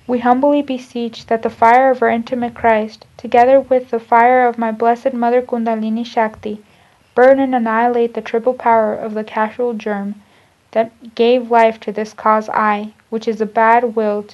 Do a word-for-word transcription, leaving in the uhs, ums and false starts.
We humbly beseech that the fire of our intimate Christ, together with the fire of my blessed Mother Kundalini Shakti, burn and annihilate the triple power of the casual germ that gave life to this cause I, which is a bad will to